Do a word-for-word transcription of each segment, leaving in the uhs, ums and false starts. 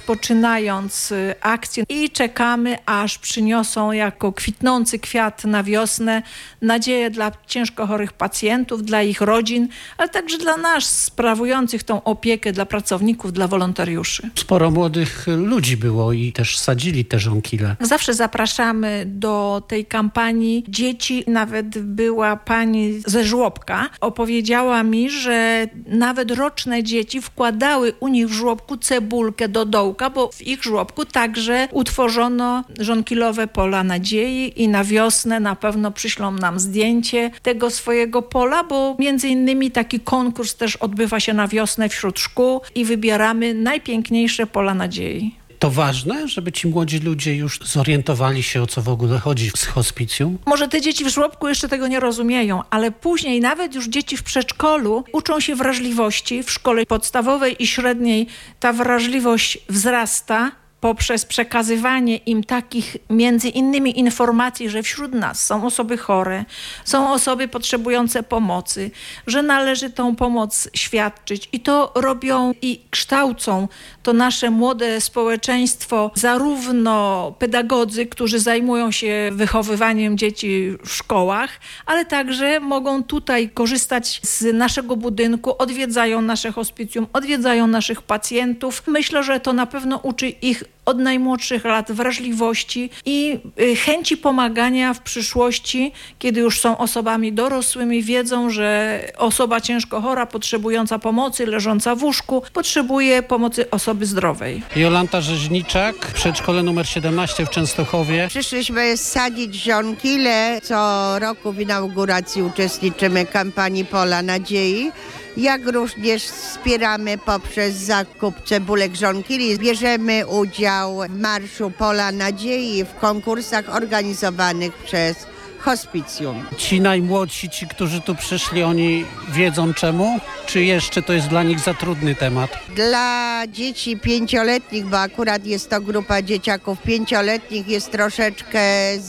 rozpoczynając akcję i czekamy, aż przyniosą jako kwitnący kwiat na wiosnę nadzieję dla ciężko chorych pacjentów, dla ich rodzin, ale także dla nas sprawujących tą opiekę, dla pracowników, dla wolontariuszy. Sporo młodych ludzi było i też sadzili te żonkile. Zawsze zapraszamy do tej kampanii dzieci. Nawet była pani ze żłobka. Opowiedziała mi, że nawet roczne dzieci wkładały u nich w żłobku cebulkę do dołka, bo w ich żłobku także utworzono żonkilowe pola nadziei i na wiosnę na pewno przyślą nam zdjęcie tego swojego pola, bo między innymi taki konkurs też odbywa się na wiosnę wśród szkół i wybieramy najpiękniejsze pola nadziei. To ważne, żeby ci młodzi ludzie już zorientowali się, o co w ogóle chodzi z hospicjum? Może te dzieci w żłobku jeszcze tego nie rozumieją, ale później nawet już dzieci w przedszkolu uczą się wrażliwości. W szkole podstawowej i średniej ta wrażliwość wzrasta poprzez przekazywanie im takich między innymi informacji, że wśród nas są osoby chore, są osoby potrzebujące pomocy, że należy tą pomoc świadczyć i to robią i kształcą to nasze młode społeczeństwo, zarówno pedagodzy, którzy zajmują się wychowywaniem dzieci w szkołach, ale także mogą tutaj korzystać z naszego budynku, odwiedzają nasze hospicjum, odwiedzają naszych pacjentów. Myślę, że to na pewno uczy ich od najmłodszych lat wrażliwości i chęci pomagania w przyszłości, kiedy już są osobami dorosłymi, wiedzą, że osoba ciężko chora, potrzebująca pomocy, leżąca w łóżku, potrzebuje pomocy osoby zdrowej. Jolanta Rzeźniczak, przedszkole numer siedemnaście w Częstochowie. Przyszliśmy sadzić żonkile. Co roku w inauguracji uczestniczymy w kampanii Pola Nadziei. Jak również wspieramy poprzez zakup cebulek żonkili. Bierzemy udział w Marszu Pola Nadziei, w konkursach organizowanych przez hospicjum. Ci najmłodsi, ci, którzy tu przyszli, oni wiedzą czemu? Czy jeszcze to jest dla nich za trudny temat? Dla dzieci pięcioletnich, bo akurat jest to grupa dzieciaków pięcioletnich, jest troszeczkę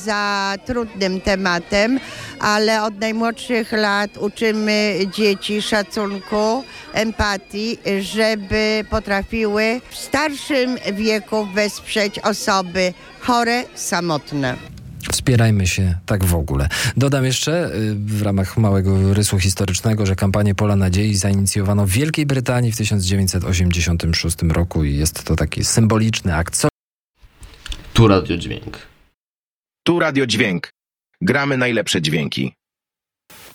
za trudnym tematem, ale od najmłodszych lat uczymy dzieci szacunku, empatii, żeby potrafiły w starszym wieku wesprzeć osoby chore, samotne. Wspierajmy się tak w ogóle. Dodam jeszcze w ramach małego rysu historycznego, że kampanię Pola Nadziei zainicjowano w Wielkiej Brytanii w tysiąc dziewięćset osiemdziesiątym szóstym roku i jest to taki symboliczny akt. Tu Radio Dźwięk. Tu Radio Dźwięk. Gramy najlepsze dźwięki.